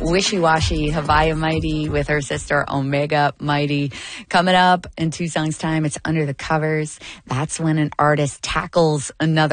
Wishy Washy, Havaya Mighty with her sister Omega Mighty. Coming up in 2 songs' time, it's Under the Covers. That's when an artist tackles another